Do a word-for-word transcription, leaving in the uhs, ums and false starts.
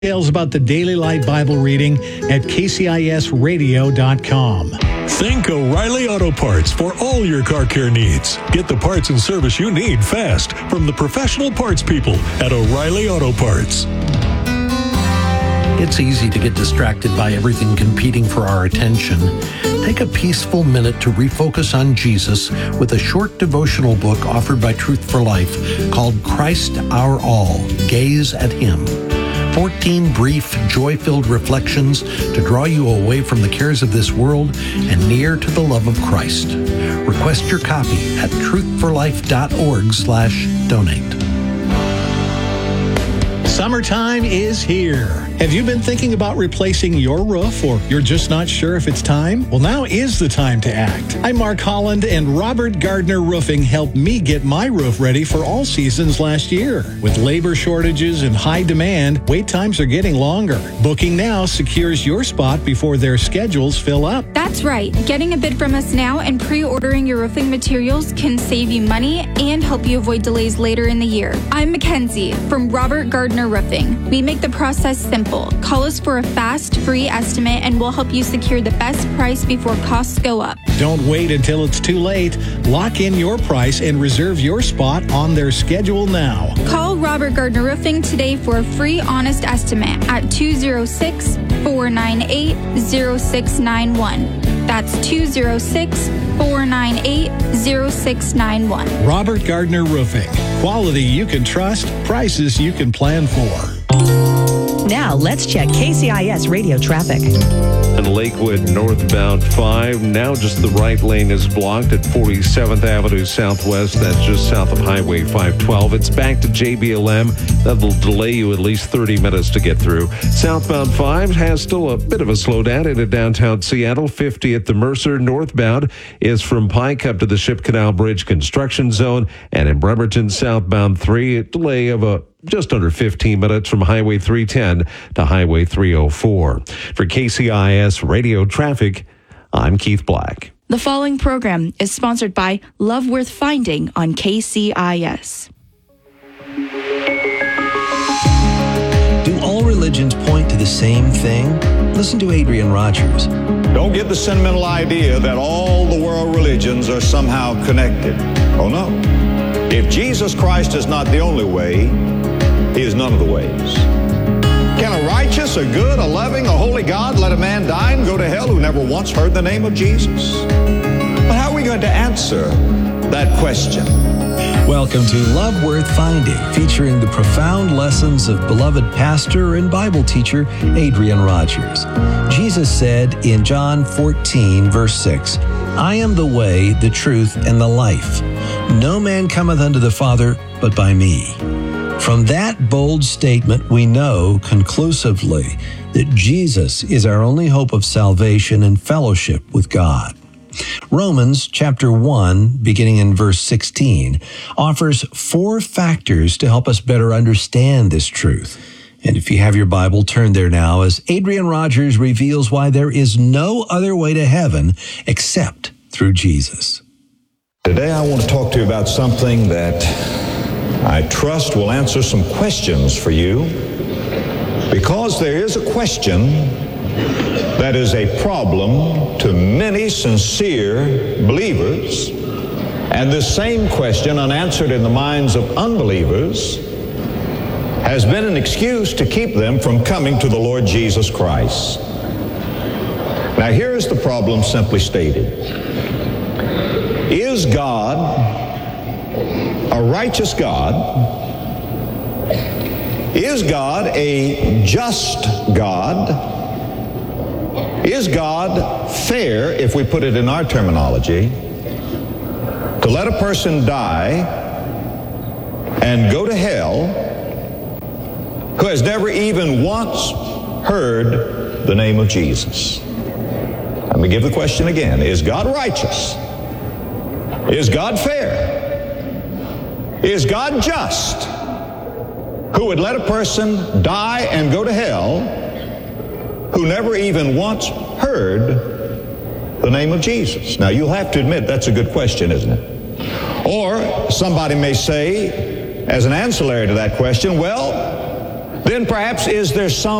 Details about the Daily Light Bible reading at K C I S radio dot com. Think O'Reilly Auto Parts for all your car care needs. Get the parts and service you need fast from the professional parts people at O'Reilly Auto Parts. It's easy to get distracted by everything competing for our attention. Take a peaceful minute to refocus on Jesus with a short devotional book offered by Truth for Life called Christ Our All. Gaze at Him. fourteen brief, joy-filled reflections to draw you away from the cares of this world and near to the love of Christ. Request your copy at truth for life dot org slash donate. Summertime is here. Have you been thinking about replacing your roof, or you're just not sure if it's time? Well, now is the time to act. I'm Mark Holland, and Robert Gardner Roofing helped me get my roof ready for all seasons last year. With labor shortages and high demand, wait times are getting longer. Booking now secures your spot before their schedules fill up. That's right. Getting a bid from us now and pre-ordering your roofing materials can save you money and help you avoid delays later in the year. I'm Mackenzie from Robert Gardner Roofing. We make the process simple. Call us for a fast, free estimate, and we'll help you secure the best price before costs go up. Don't wait until it's too late. Lock in your price and reserve your spot on their schedule now. Call Robert Gardner Roofing today for a free, honest estimate at two oh six, four nine eight, oh six nine one. That's two oh six, four nine eight, oh six nine one. Robert Gardner Roofing. Quality you can trust, prices you can plan for. Now, let's check K C I S radio traffic. And Lakewood northbound five, now just the right lane is blocked at forty-seventh Avenue Southwest. That's just south of Highway five twelve. It's back to J B L M. That'll delay you at least thirty minutes to get through. Southbound five has still a bit of a slowdown into downtown Seattle. fifty at the Mercer. Northbound is from Pike up to the Ship Canal Bridge construction zone. And in Bremerton, southbound three, a delay of a just under fifteen minutes from Highway three ten to Highway three oh four. For K C I S Radio Traffic, I'm Keith Black. The following program is sponsored by Love Worth Finding on K C I S. Do all religions point to the same thing? Listen to Adrian Rogers. Don't get the sentimental idea that all the world religions are somehow connected. Oh no. If Jesus Christ is not the only way, He is none of the ways. Can a righteous, a good, a loving, a holy God let a man die and go to hell who never once heard the name of Jesus? But how are we going to answer that question? Welcome to Love Worth Finding, featuring the profound lessons of beloved pastor and Bible teacher Adrian Rogers. Jesus said in John fourteen, verse six, I am the way, the truth, and the life. No man cometh unto the Father but by me. From that bold statement, we know conclusively that Jesus is our only hope of salvation and fellowship with God. Romans chapter one, beginning in verse sixteen, offers four factors to help us better understand this truth. And if you have your Bible, turn there now as Adrian Rogers reveals why there is no other way to heaven except through Jesus. Today I want to talk to you about something that I trust will answer some questions for you, because there is a question that is a problem to many sincere believers, and this same question, unanswered in the minds of unbelievers, has been an excuse to keep them from coming to the Lord Jesus Christ. Now here's the problem simply stated. Is God a righteous God? Is God a just God? Is God fair, if we put it in our terminology, to let a person die and go to hell who has never even once heard the name of Jesus? Let me give the question again. Is God righteous? Is God fair? Is God just, who would let a person die and go to hell who never even once heard the name of Jesus? Now, you'll have to admit that's a good question, isn't it? Or somebody may say, as an ancillary to that question, well, then then perhaps is there some